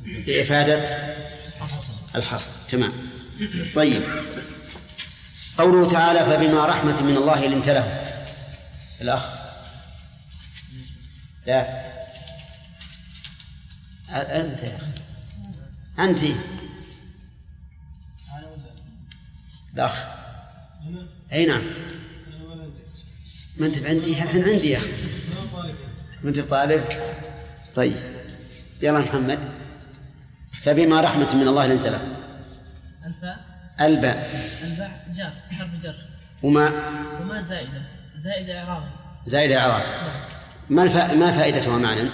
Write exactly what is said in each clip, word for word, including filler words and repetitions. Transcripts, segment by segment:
لإفادة الحصر. تمام. طيب، قوله تعالى فبما رحمة من الله لنت له. الأخ لا أنت يا أخي أنت الأخ أي نعم ما أنت عندي الحين عندي يا أخي ما أنت طالب. طيب يلا محمد. فبما رحمة من الله لنت له. الفاء الباء الباء جر حرف جر وما وما زائدة زائدة إعراب زائدة إعراب. ما الف... ما فائدتها معنى؟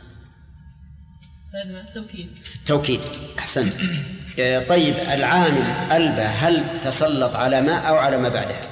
فائدة التوكيد. توكيد. أحسنت. طيب العامل الباء هل تسلط على ما أو على ما بعدها؟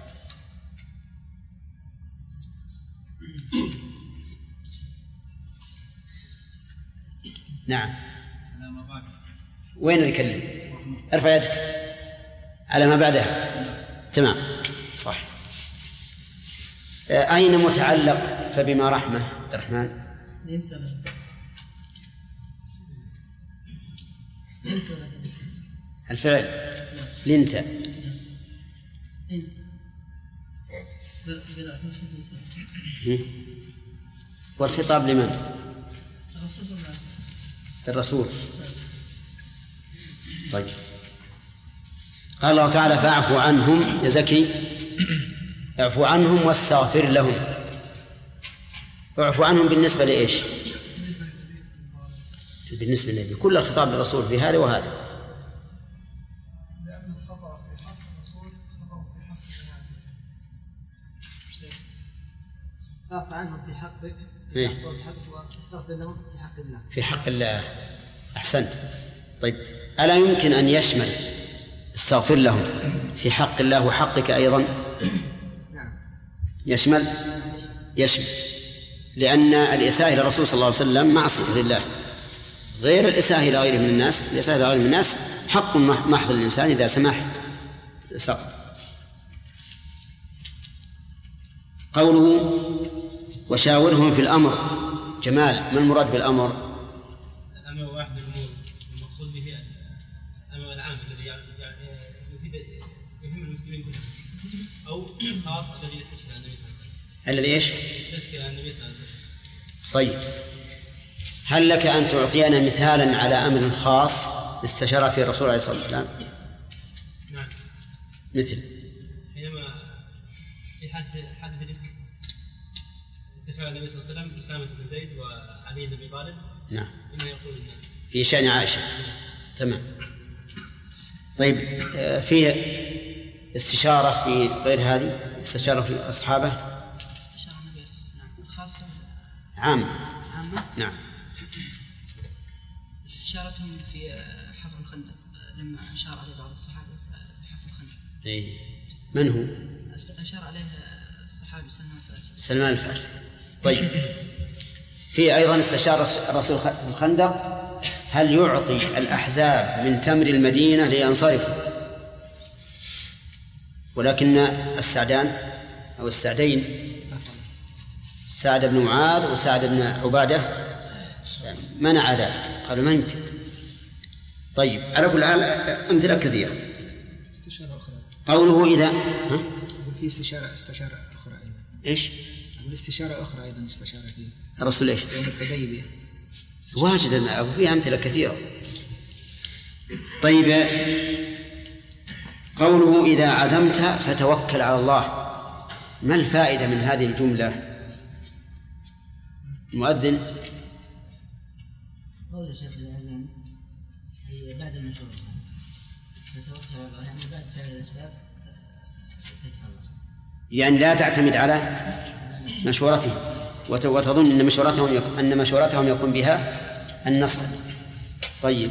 نعم. وين اللي يكلم؟ ارفع يدك. على ما بعدها. تمام صح. أين متعلق فبما رحمة عبد الرحمن؟ الفعل لنت. والخطاب لمن؟ الرسول. طيب قال الله تعالى فاعفوا عنهم. يا زكي اعفوا عنهم واستغفر لهم. اعفوا عنهم بالنسبة لإيش؟ بالنسبة للنبي. كل الخطاب للرسول في هذا وهذا. لأن الخطأ في حق الرسول خطأ في حق الناس. اعف عنهم في حقك واستغفر لهم في حق الله. في حق الله. أحسنت. طيب ألا يمكن أن يشمل استغفر لهم في حق الله وحقك أيضا؟ نعم يشمل يشمل لأن الإساءة إلى الرسول صلى الله عليه وسلم معصية لله، غير الإساءة إلى غيره من الناس. الإساءة إلى غيره من الناس حق محض للإنسان إذا سمح سقط. قوله وشاورهم في الأمر. جمال، ما المراد بالأمر؟ الأمر واحد الأمور المقصود به الأمر العام الذي يهم المسلمين كلهم، أو الخاص الذي يستشكل على النبي صلى الله عليه وسلم. الذي إيش؟ يستشكل على النبي صلى الله عليه وسلم. طيب هل لك أن تعطينا مثالا على أمر خاص استشار فيه الرسول عليه الصلاة والسلام؟ نعم. مثل حينما في حادث حادث الإفك استشار النبي صلى الله عليه وسلم أسامة بن زيد وعلي بن أبي طالب. نعم. بما يقول الناس في شأن عائشة. تمام. طيب في استشارة في غير هذه؟ استشارة في أصحابه؟ استشارة النبي خاصة عامة. عامة. نعم. استشارتهم في حفر الخندق لما أشار عليه بعض الصحابة في حفر الخندق. إيه. من هو؟ أشار عليه الصحابي سلمان الفارسي. سلمان الفارسي. طيب في أيضا استشار الرسول في الخندق هل يعطي الأحزاب من تمر المدينة لينصرفوا، ولكن السعدان أو السعدين سعد بن معاذ وسعد بن عبادة منع ذلك، قالوا ما يمكن. طيب على كل حال أمثلة كثيرة. استشارة أخرى. قوله إذا ها؟ في استشارة استشارة أخرى أيضا. إيش؟ الاستشارة أخرى أيضا استشارة فيه. الرسول إيش؟ يوم الحديبية. واجد فيها أمثلة كثيرة. طيب قوله إذا عزمت فتوكل على الله، ما الفائدة من هذه الجملة؟ المؤذن. قول الشيخ العزم هي بعد المشورة فتوكل على الله، يعني بعد فعل الأسباب تتكل الله، يعني لا تعتمد على مشورته وتظن أن مشورتهم يكون أن مشورتهم يكون بها النصر. طيب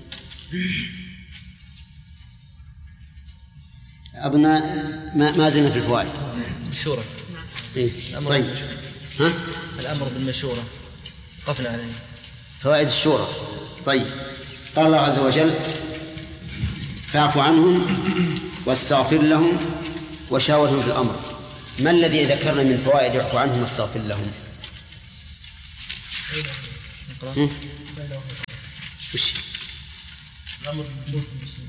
أظن ما ما زلنا في الفوائد. مشورة. إيه؟ طيب ها؟ الأمر بالمشورة قفنا عليه. فوائد الشورى. طيب قال الله عز وجل فاعف عنهم واستغفر لهم وشاورهم في الأمر. ما الذي ذكرنا من فوائد اعفو عنهم واستغفر لهم؟ وش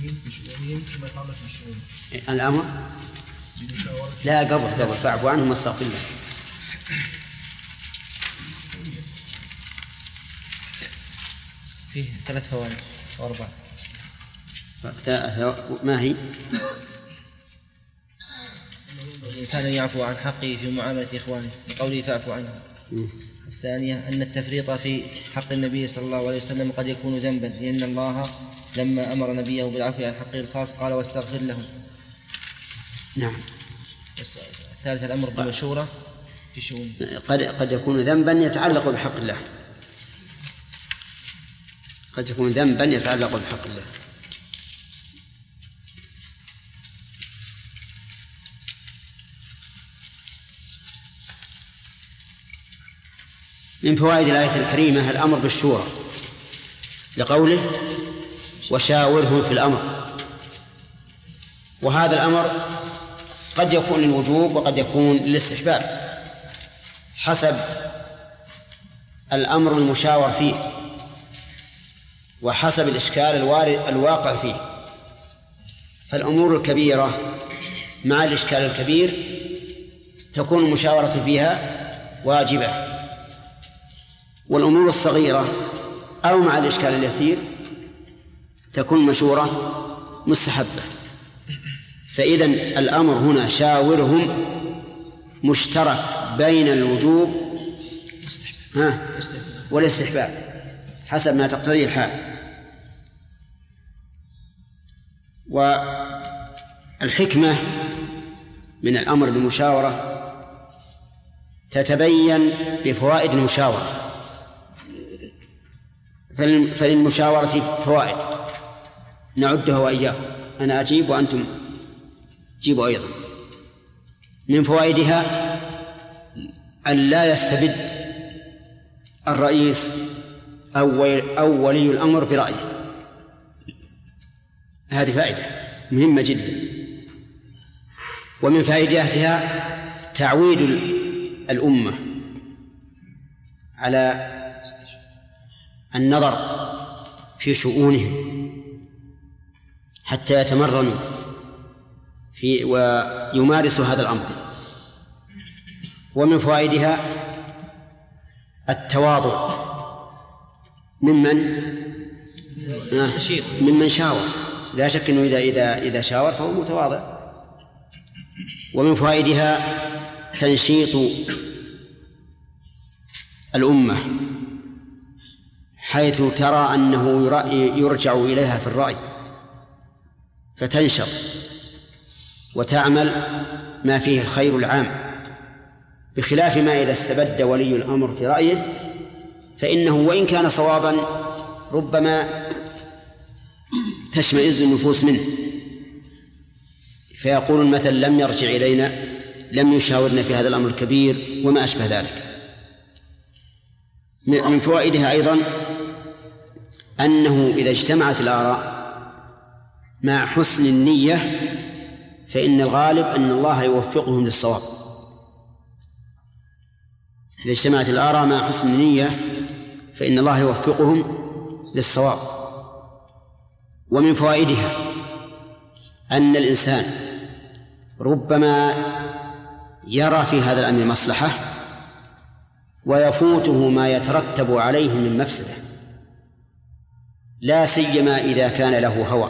بشؤونهم كما يتعلق بالشؤون. الأمر لا قبل قبل فاعفوا عنهم واستغفر لهم. فيه ثلاث فوائد وأربع. ما هي؟ الإنسان يعفو عن حقه في معاملة إخوانه بقوله فاعفوا عنه. الثانية أن التفريط في حق النبي صلى الله عليه وسلم قد يكون ذنبا، لأن الله لما أمر نبيه بالعفو عن حقه الخاص قال واستغفر لهم. نعم. الثالث الأمر بالمشورة في شؤون. قد قد يكون ذنبا يتعلق بحق الله. قد يكون ذنبا يتعلق بحق الله. من فوائد الآية الكريمة الأمر بالشورى لقوله وشاورهم في الأمر، وهذا الأمر قد يكون للوجوب وقد يكون للاستحباب حسب الأمر المشاور فيه وحسب الإشكال الوارد الواقع فيه. فالأمور الكبيرة مع الإشكال الكبير تكون المشاورة فيها واجبة، والأمور الصغيرة أو مع الإشكال اليسير تكون مشورة مستحبة. فإذن الأمر هنا شاورهم مشترك بين الوجوب والاستحباب حسب ما تقتضيه الحال. والحكمة من الأمر بالمشاورة تتبين بفوائد المشاورة. فللمشاورة فوائد نعدها وإياكم، أنا أجيب وأنتم جيبوا أيضا. من فوائدها أن لا يستبد الرئيس أو ولي الأمر برأيه، هذه فائدة مهمة جدا. ومن فائدتها تعويد الأمة على النظر في شؤونهم حتى يتمرنوا في ويمارسوا هذا الأمر. ومن فوائدها التواضع ممن ممن شاور، لا شك أنه إذا إذا إذا شاور فهو متواضع. ومن فوائدها تنشيط الأمة حيث ترى أنه يرجع إليها في الرأي فتنشط وتعمل ما فيه الخير العام، بخلاف ما إذا استبد ولي الأمر في رأيه فإنه وإن كان صوابا ربما تشمئز النفوس منه، فيقول المثل لم يرجع إلينا، لم يشاورنا في هذا الأمر الكبير وما أشبه ذلك. من فوائدها أيضا أنه إذا اجتمعت الآراء مع حسن النية فإن الغالب أن الله يوفقهم للصواب. إذا اجتمعت الآراء مع حسن النية فإن الله يوفقهم للصواب. ومن فوائدها أن الإنسان ربما يرى في هذا الأمر مصلحة ويفوته ما يترتب عليه من مفسدة، لا سيما إذا كان له هوى،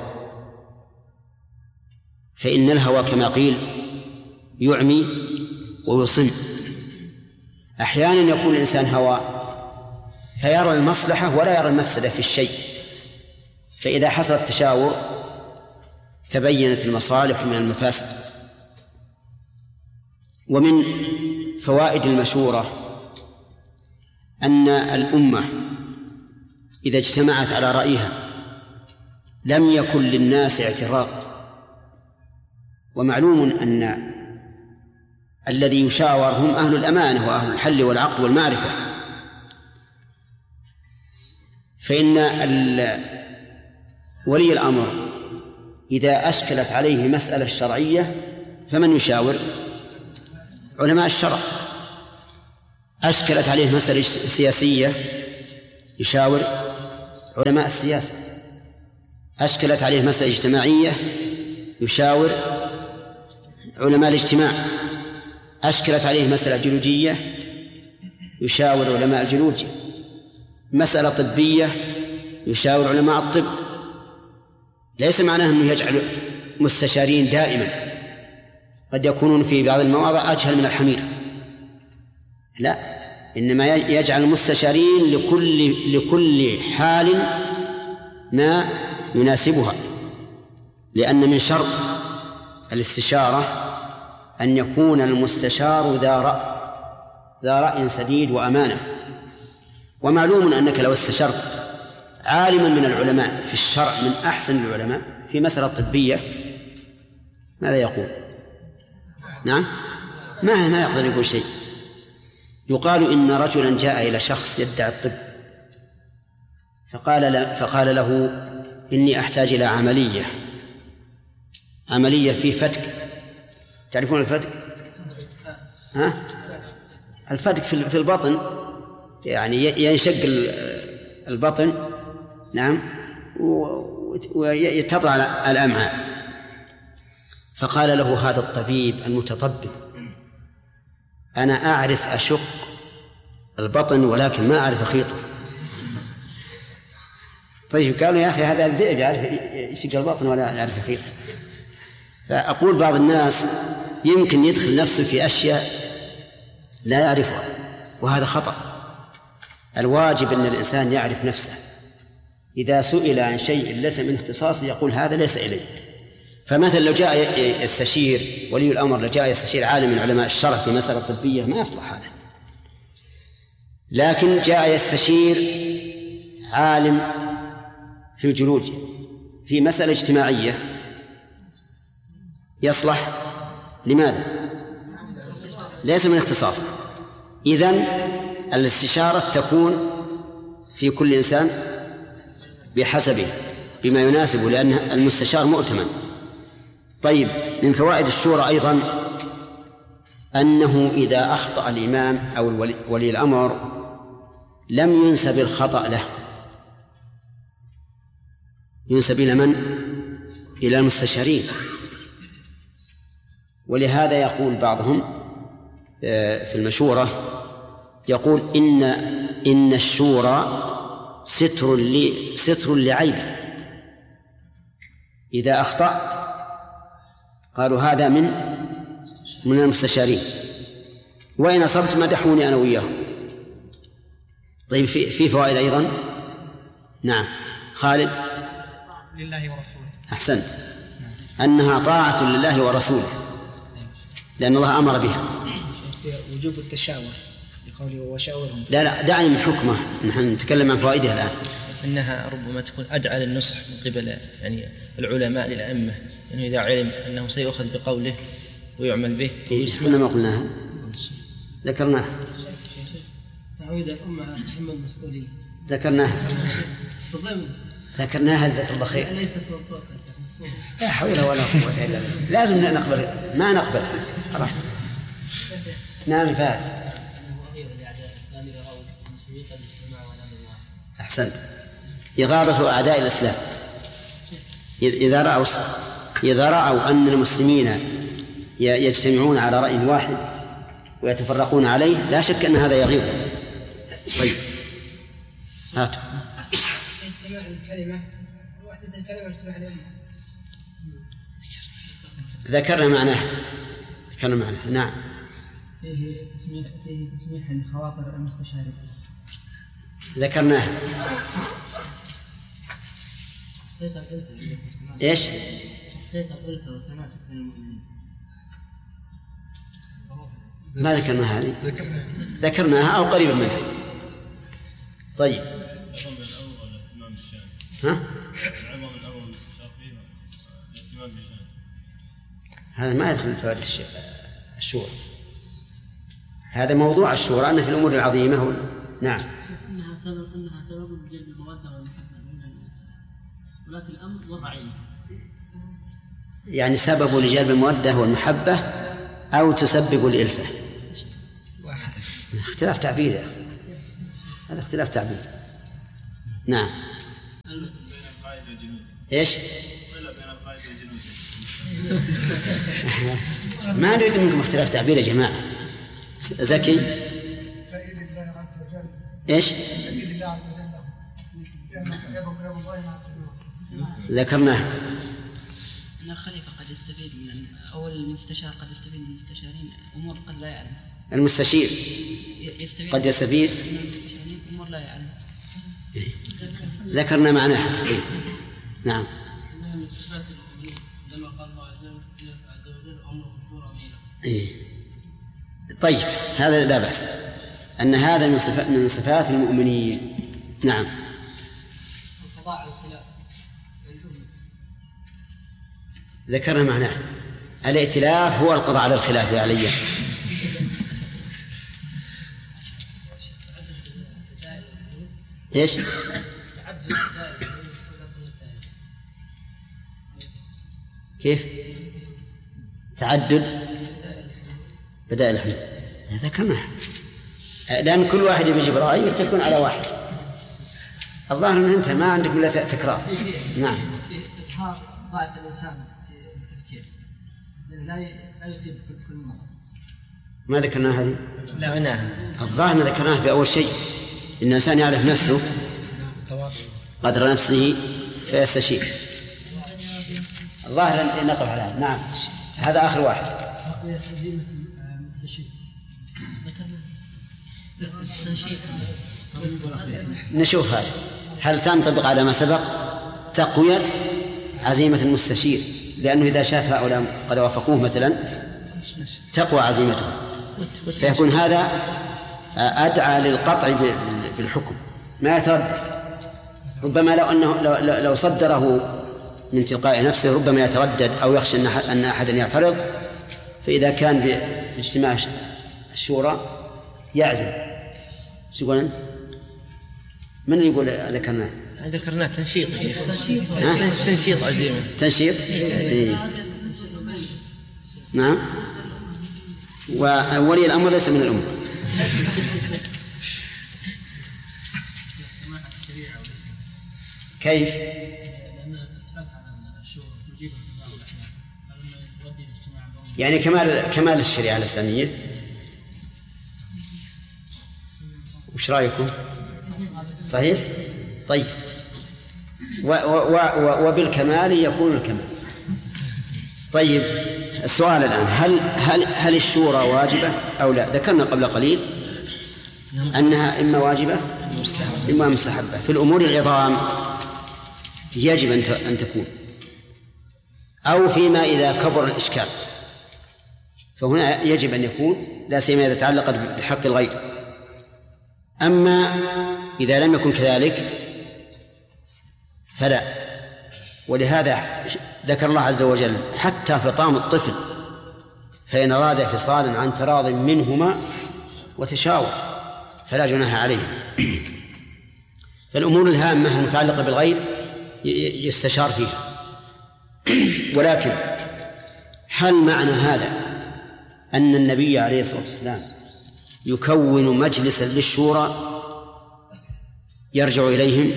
فإن الهوى كما قيل يعمي ويصم. أحيانا يكون الإنسان هوى فيرى المصلحة ولا يرى المفسدة في الشيء، فإذا حصل التشاور تبينت المصالح من المفاسد. ومن فوائد المشورة أن الأمة إذا اجتمعت على رأيها لم يكن للناس اعتراض. ومعلوم أن الذي يشاور هم أهل الأمانة وأهل الحل والعقد والمعرفة، فإن ولي الأمر إذا أشكلت عليه مسألة شرعية فمن يشاور؟ علماء الشرع. أشكلت عليه مسألة سياسية يشاور علماء السياسة. أشكلت عليه مسألة اجتماعية يشاور علماء الاجتماع. أشكلت عليه مسألة جيولوجية يشاور علماء الجيولوجيا. مسألة طبية يشاور علماء الطب. ليس معناه أنه يجعل مستشارين دائما، قد يكونون في بعض المواضع أجهل من الحمير، لا، إنما يجعل المستشارين لكل لكل حال ما يناسبها، لأن من شرط الاستشارة أن يكون المستشار ذا رأي ذا رأي سديد وأمانة. ومعلوم أنك لو استشرت عالما من العلماء في الشرع من أحسن العلماء في مسألة طبية ماذا يقول؟ نعم، ما ما يقدر يقول شيء. يقال إن رجلا جاء إلى شخص يدعي الطب فقال فقال له إني أحتاج إلى عملية عملية في فتك. تعرفون الفتك؟ ها؟ الفتك في البطن، يعني ينشق البطن، نعم، ويتضع الأمعاء. فقال له هذا الطبيب المتطبب أنا أعرف أشق البطن ولكن ما أعرف أخيطه. طيب قالوا يا أخي هذا الذئب يعرف يشق البطن ولا يعرف أخيطه. فأقول بعض الناس يمكن يدخل نفسه في أشياء لا يعرفها، وهذا خطأ. الواجب أن الإنسان يعرف نفسه. إذا سئل عن شيء ليس من اختصاصه يقول هذا ليس إلي. فمثلا لو جاء يستشير ولي الأمر، لو جاء يستشير عالم من علماء الشرع في مسألة طبية ما يصلح هذا. لكن جاء يستشير عالم في الجيولوجيا في مسألة اجتماعية يصلح. لماذا؟ ليس من اختصاصه. إذن الاستشارة تكون في كل إنسان بحسبه بما يناسبه، لأن المستشار مؤتمن. طيب، من فوائد الشورى أيضا أنه إذا أخطأ الإمام أو الولي ولي الأمر لم ينسب الخطأ له، ينسب إلى من؟ إلى المستشارين. ولهذا يقول بعضهم في المشورة، يقول إن إن الشورى ستر لي ستر لعيب. إذا أخطأت قالوا هذا من من المستشارين، وإن أصبت مدحوني أنا وياه. طيب، في في فوائد أيضا. نعم، خالد. لله ورسوله. أحسنت. أنها طاعة لله ورسوله لأن الله أمر بها. وجوب التشاور لقوله وشاورهم. لا لا دعني من حكمه، نحن نتكلم عن فوائدها الآن. إنها ربما تكون أدعى للنصح من قبل يعني العلماء للأئمة، إنه إذا علم أنه سيؤخذ بقوله ويعمل به. إيش إحنا ما قلناها؟ ذكرناها. تعود الأمة على تحمل المسؤولية. ذكرناها. ذكرناها جزاك الله خير. ليست لا حول ولا قوة إلا بالله. لازم نقبل، ما نقبلها خلاص. نعم فهد. أحسنت. إغاظة أعداء الإسلام إذا رأوا إذا رأوا أن المسلمين يجتمعون على رأي واحد ويتفرقون عليه لا شك أن هذا يغيظ. طيب هاتوا. اجتماع الكلمة وحدة الكلمة اجتماع الأمة. ذكرنا معناه ذكرنا معناه نعم. فيه تسميح فيه تسميح لخواطر المستشارين. ذكرناه. ايش؟ تحقيق الألفة والتماسك بين المؤمنين. ما ذكرنا هذه؟ ذكرناها أو قريبا منها. طيب. ها؟ هذا ما يدخل في فوائد الشورى. هذا موضوع الشورى أن في الأمور العظيمة هو... نعم. إنها سبب إنها سبب لجلب المودة والمحبة بين ولاة الأمر والرعية. يعني سبب لجلب المودة والمحبة أو تسبب الإلفة. واحد. اختلاف تعبير يا أخي. هذا اختلاف تعبير. نعم. بين القائد والجنود إيش؟ ما نريد منكم اختلاف تعبير يا جماعة. زكي إيش؟ ذكرناه أن الخليفة قد يستفيد من أو المستشار قد يستفيد من المستشارين أمور قد لا يعلم. المستشير يستفيد قد يستفيد من المستشارين أمور لا يعلم. ذكرنا معناها تقريبا. نعم. من صفات المؤمنين لما قال الله عز وجل أمرهم شورى بينهم. إيه. طيب هذا لا بأس أن هذا من صفات من صفات المؤمنين. نعم. القضاء على الخلاف ذكرنا معناه. الائتلاف هو القضاء على الخلاف يا علي. ايش؟ كيف؟ تعدد بدائل الحلول ذكرناه، لأن كل واحد يجيب رأي يتفقون على واحد. الظاهر أن أنت ما عندك إلا تكرار. نعم. إظهار ضعف الإنسان في التفكير لا لا يصيب كل مرة. ما ذكرنا هذه؟ لا نعم. الظاهر ذكرناه بأول شيء إن الإنسان يعرف نفسه قدر نفسه فيستشير. الظاهر أن نقف على هذا. نعم هذا آخر واحد. هزيمة المستشير نشوف هذا هل تنطبق على ما سبق تقوية عزيمة المستشير، لأنه إذا شاف هؤلاء قد وافقوه مثلا تقوى عزيمته، فيكون هذا أدعى للقطع بالحكم ما يتردد. ربما لو أنه لو, لو صدره من تلقاء نفسه ربما يتردد أو يخشى أن أحدا يعترض، فإذا كان باجتماع الشورى يعزم. شو يقول؟ من يقول ذكرناه؟ ذكرناه تنشيط تنشيط تنشيط عزيمة تنشيط. إيه. نعم. وولي الأمر ليس من الأمور. كيف؟ يعني كمال كمال الشريعة الإسلامية. وش رأيكم؟ صحيح؟ طيب. و و و وبالكمال يكون الكمال. طيب السؤال الآن هل هل هل الشورى واجبة أو لا؟ ذكرنا قبل قليل أنها إما واجبة إما مستحبة. في الأمور العظام يجب أن تكون، أو فيما إذا كبر الإشكال فهنا يجب أن يكون، لا سيما إذا تعلقت بحق الغير. أما إذا لم يكن كذلك فلا. ولهذا ذكر الله عز وجل حتى فطام الطفل فإن أراد فصالا عن تراض منهما وتشاور فلا جناح عليهم. فالأمور الهامة المتعلقة بالغير يستشار فيها. ولكن هل معنى هذا أن النبي عليه الصلاة والسلام يكون مجلسا للشورى يرجع إليهم؟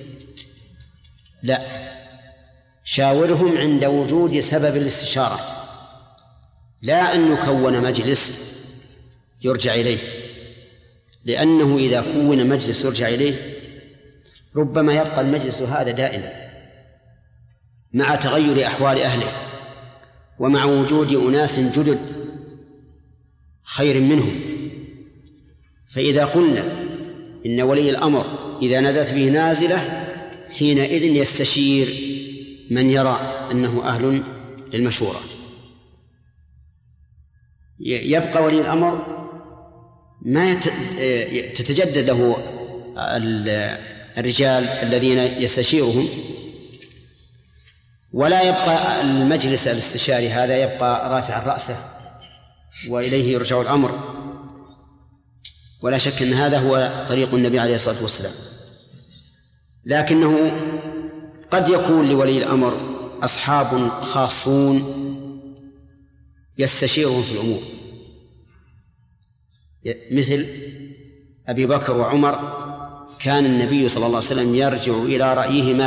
لا، شاورهم عند وجود سبب الاستشارة، لا أن يكون مجلس يرجع إليه، لأنه إذا كون مجلس يرجع إليه ربما يبقى المجلس هذا دائما مع تغير أحوال أهله ومع وجود أناس جدد خير منهم. فإذا قلنا إن ولي الأمر إذا نزلت به نازلة حينئذ يستشير من يرى أنه أهل للمشورة. يبقى ولي الأمر ما تتجدد له الرجال الذين يستشيرهم، ولا يبقى المجلس الاستشاري هذا يبقى رافعا رأسه وإليه يرجع الأمر. ولا شك أن هذا هو طريق النبي عليه الصلاة والسلام. لكنه قد يكون لولي الأمر أصحاب خاصون يستشيرهم في الأمور، مثل أبي بكر وعمر كان النبي صلى الله عليه وسلم يرجع إلى رأيهما